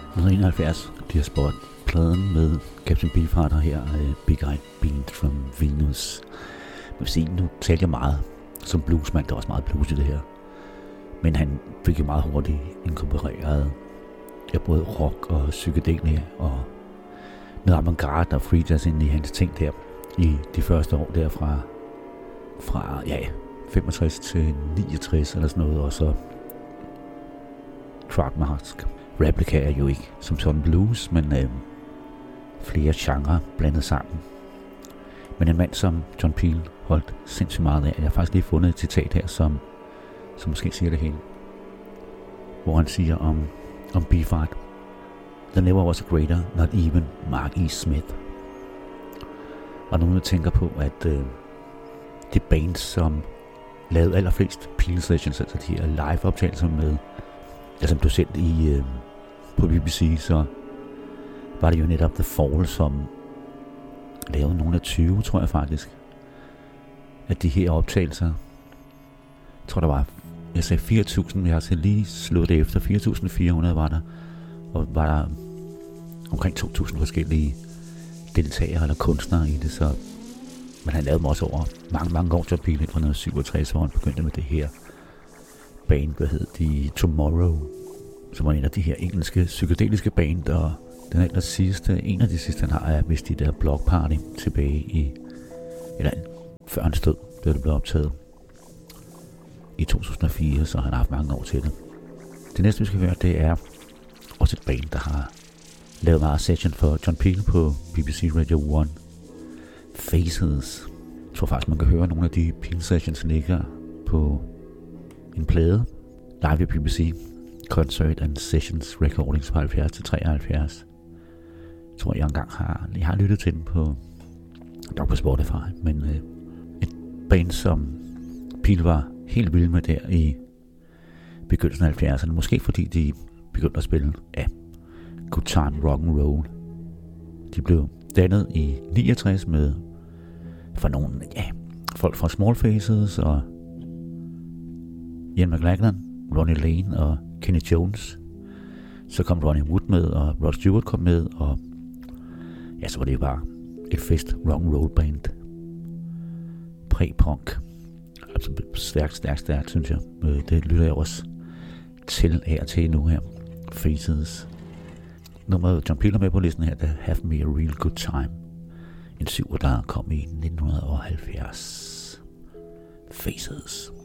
1971, de har spurgt pladen med Captain Beefheart og her Big Eyed Bean from Venus. Jeg vil sige, nu talte jeg meget som bluesmand, der er også meget blues i det her. Men han fik jo meget hurtigt inkorporeret både rock og psykedelia og noget avantgarde og free jazz ind i hans ting der i de første år derfra. Fra 65 til 69 eller sådan noget, og så Trademark Replica er jo ikke som sådan blues, men flere genrer blandet sammen. Men en mand som John Peel holdt sindssygt meget af. Jeg har faktisk lige fundet et citat her, som måske siger det hele. Hvor han siger om Beefheart: "There never was a greater, not even Mark E. Smith." Og nogen tænker på, at det band, som lavede allerflest Peel Sessions, altså de her live-optagelser med, som blev sendt på BBC, så var det jo netop The Fall, som lavede nogle af 20, tror jeg faktisk, at de her optagelser. Jeg tror, der var, jeg sagde 4.000, jeg har så lige slået det efter, 4.400 var der, og var der omkring 2.000 forskellige deltagere eller kunstnere i det, så men han lavede dem også over mange år. John Peel fra 1967, hvor han begyndte med det her band, hvad hed de, Tomorrow, som var en af de her engelske psykedeliske band, og en af de sidste han har, er vist de der Block Party tilbage i, eller før han stod, da det blev optaget i 2004, så han har haft mange år til det. Det næste vi skal høre, det er også et band, der har lavet meget session for John Peel på BBC Radio 1. Faces. Jeg tror faktisk, man kan høre nogle af de Peel Sessions ligger på en plade live i BBC Concert and Sessions Recordings fra 70 til 73. Jeg tror, jeg engang har lyttet til den på Spotify, men et band, som Peel var helt vild med der i begyndelsen af 70'erne, måske fordi de begyndte at spille Good Time Rock and Roll. De blev dannet i 69 med for nogle folk fra Small Faces og Ian McLachlan, Ronnie Lane og Kenny Jones. Så kom Ronnie Wood med, og Rod Stewart kom med, og så var det jo bare et fest rock and roll band. Præ-punk. Altså stærkt, synes jeg. Det lytter jeg også til her til nu her. Faces. Nummeret John Peel er med på listen her, der Have Me a Real Good Time. En 7, der kom i 1970. Faces.